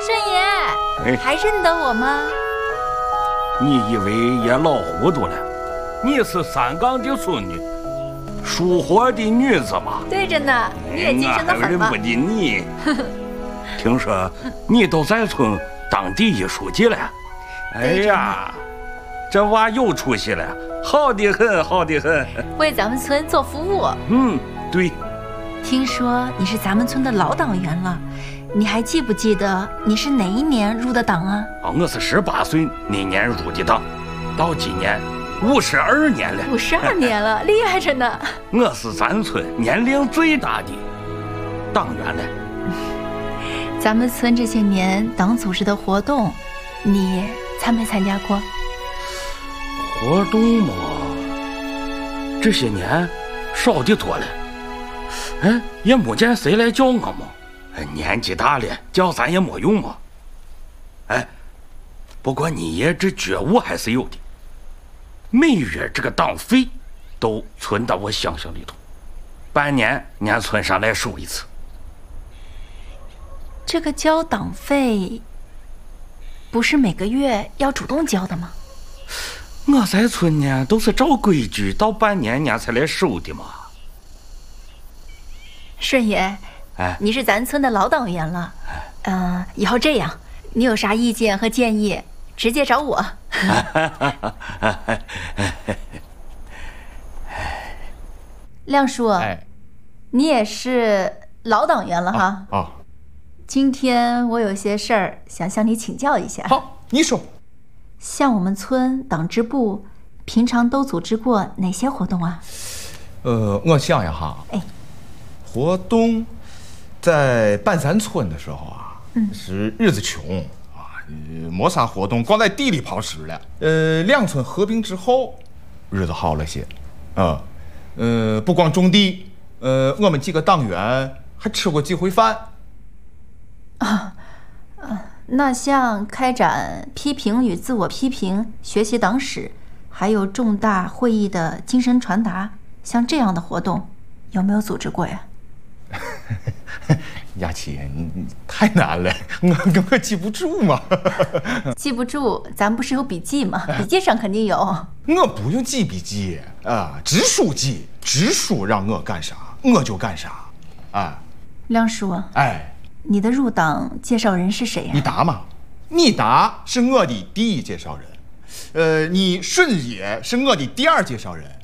顺爷，还认得我吗？ 你以为也老糊涂了？你是三岗的孙女，属活的女子嘛。 对着呢，你也谨慎的很嘛。 我认不得你。听说你都在村当第一书记了。哎呀，这娃有出息了，好的很，好的很。 为咱们村做服务。 嗯，对。 听说你是咱们村的老党员了，你还记不记得你是哪一年入的党啊？ 我是18岁那年入的党，到今年52年了。 52年了，厉害着呢。 我是咱村年龄最大的党员了。 咱们村这些年党组织的活动，你参没参加过？ 活动嘛，这些年少的多了。哎，也没见谁来叫我嘛。年纪大了，叫咱也没用嘛。哎，不过你爷这觉悟还是有的。每月这个党费都存到我乡里头，半年俺村上来收一次。 这个交党费，不是每个月要主动交的吗？ 我在村呢都是照规矩，到半年俺才来收的嘛。 顺爷， 哎， 你是咱村的老党员了，以后这样，你有啥意见和建议，直接找我。亮叔，你也是老党员了哈。 啊， 今天我有些事儿想向你请教一下。 好，你说。 像我们村党支部平常都组织过哪些活动啊？ 我想呀哈，活动在办咱村的时候啊，是日子穷啊，没啥活动，光在地里刨食了。两村合并之后，日子好了些，不光种地，我们几个党员还吃过几回饭。 那像开展批评与自我批评、学习党史，还有重大会议的精神传达，像这样的活动，有没有组织过呀？ 佳琪，你太难了，我记不住嘛。 记不住，咱不是有笔记吗？笔记上肯定有。 我不用记笔记啊，直属记，直属让我干啥我就干啥。啊， 亮叔，你的入党介绍人是谁呀？ 你答嘛？你答是我的第一介绍人，你顺爷是我的第2介绍人。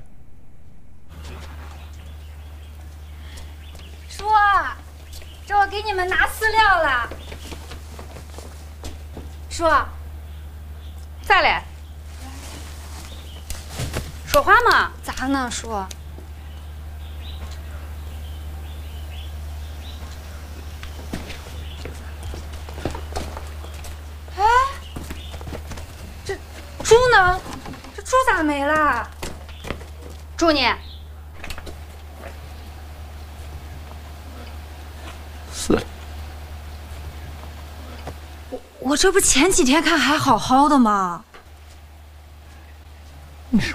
叔，这我给你们拿饲料了。叔， 咋了？说话嘛？ 咋呢，叔？猪呢？这猪咋没了？ 猪呢？ 死了。 我这不前几天看还好好的吗？ 你说，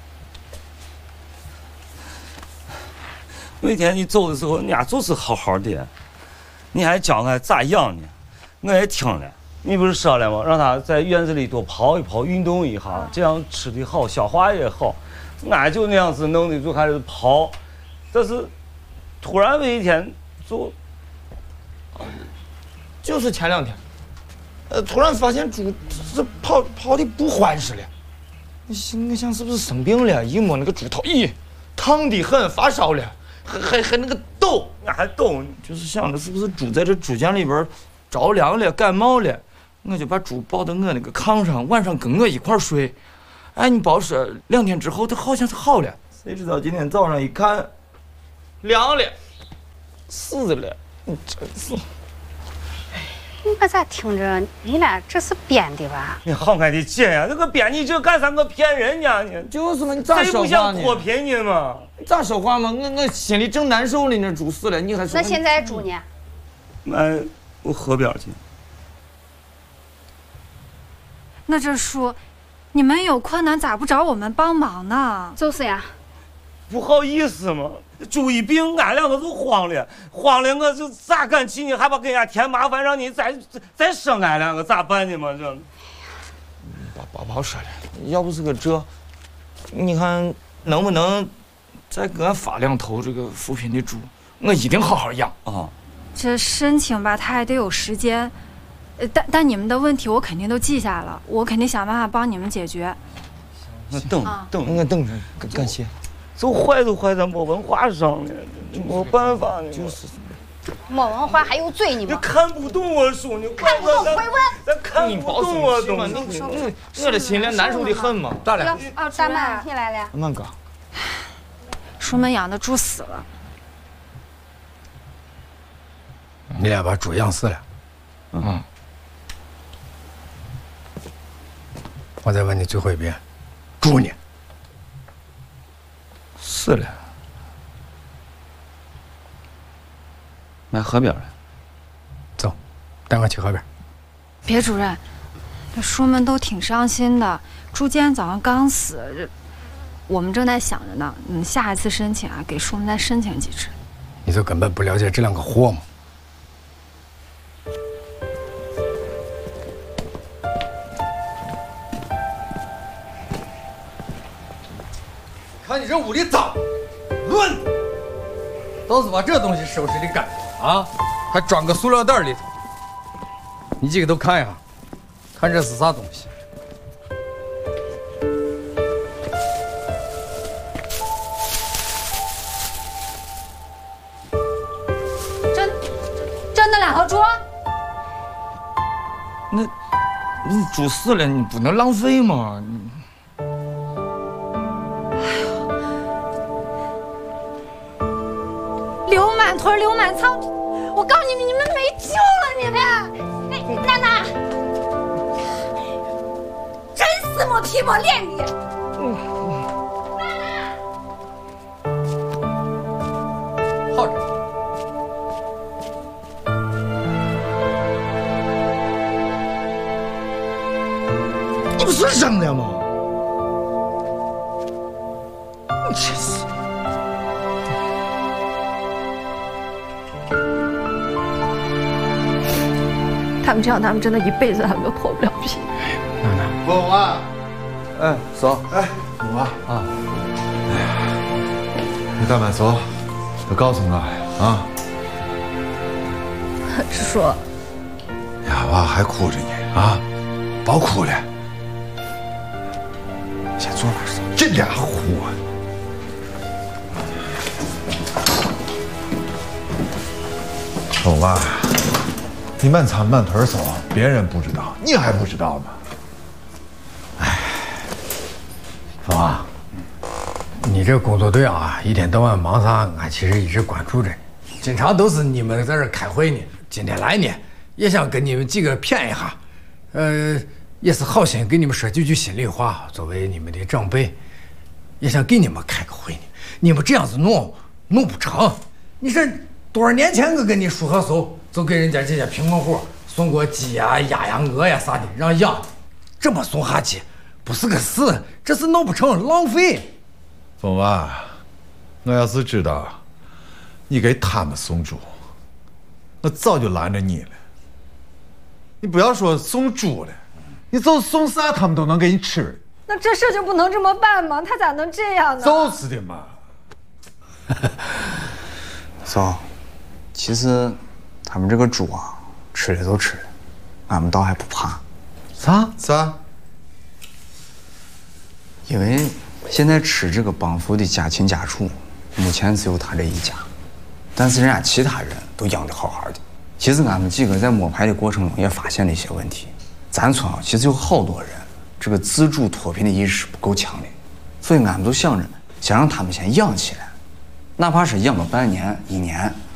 那天你走的时候，人家就是好好的，你还教俺咋养呢，我也听了。你不是说了吗？让他在院子里多跑一跑，运动一下，这样吃的好，消化也好。俺就那样子弄的，就开始跑。但是突然有一天， 就是前2天，突然发现猪这跑的不欢实了。我想是不是生病了？一摸那个猪头，咦，烫的很，发烧了，还那个抖， 俺还抖，就是想着是不是猪在这猪圈里边着凉了，感冒了。我就把猪抱到我那个炕上，晚上跟我一块睡。哎，你别说，2天之后它好像是好了。谁知道今天早上一看，凉了，死了。你真是！ 我咋听着你俩这是编的吧？ 你好俺的姐呀，这个编你这干啥？我骗人家呢？ 就是嘛，你咋说话呢？ 谁不想脱贫呢嘛？ 你咋说话嘛？我心里正难受呢，那猪死了，你还说？ 那现在猪呢？ 我河边去。 那这叔，你们有困难咋不找我们帮忙呢？ 就是呀， 不好意思嘛。猪一病，俺两个就慌了，我就咋敢去你，还怕给人家添麻烦，让你再生俺两个咋办呢嘛？这， 别说了，要不是个这，你看能不能再给俺发2头这个扶贫的猪？我一定好好养啊。 这申请吧，它还得有时间，但你们的问题我肯定都记下了，我肯定想办法帮你们解决。 我等着，感谢。 就坏在没文化上了，没办法呢。就是， 没文化还有罪呢你看不懂我书，你看不懂回文， 咱看不懂我东西。 我这心里难受的很嘛。咋了？ 大妈，你来了。 慢哥， 书门养的猪死了。 你俩把猪养死了。我再问你最后一遍，猪呢？ 死了。 埋河边了。 走，带我去河边。 别主任，这书们都挺伤心的。猪今天早上刚死，我们正在想着呢。下一次申请啊，给书们再申请几只。 你就根本不了解这两个货吗？看你这屋里脏，乱，倒是把这东西收拾的干净啊，还装个塑料袋里头。你几个都看一下，看这是啥东西？ 真的2头猪？ 那猪死了，你不能浪费吗？ 流满屯，流满仓，我告诉你们，你们没救了，你们！ 哎，娜娜， 真是没皮没脸的！ 好着。 你不是扔的吗？你真是。 他们这样，他们真的一辈子他们都破不了皮。 娜娜， 凤啊， 哎，走， 哎，凤啊啊，你干嘛走？都告诉我啊！ 是说， 呀，娃还哭着呢啊！别哭了，先坐那儿。这俩货，凤啊。你满仓满屯搜，别人不知道，你还不知道吗？ 哎，凤啊，你这工作队啊，一天到晚忙啥？俺其实一直关注着你，经常都是你们在这开会呢。今天来呢，也想跟你们几个谝一下，也是好心给你们说几句心里话。作为你们的长辈，也想给你们开个会呢。你们这样子弄不成。你说多少年前我跟你说好熟。就给人家这些贫困户送过鸡呀、鸭呀、鹅呀啥的，让养，这么送下去不是个事，这是弄不成，浪费。 凤娃，我要是知道你给他们送猪，我早就拦着你了。你不要说送猪了，你就送啥他们都能给你吃。 那这事就不能这么办吗？他咋能这样呢？ 就是的嘛。 嫂，其实。他们这个猪啊，吃了就吃了，俺们倒还不怕。 啥？ 因为现在吃这个帮扶的家亲家畜，目前只有他这一家，但是人家其他人都养得好好的。其实俺们几个在摸排的过程中也发现了一些问题。咱村啊，其实有好多人这个自主脱贫的意识不够强烈，所以俺们就想着想让他们先养起来，哪怕是养个半年、1年，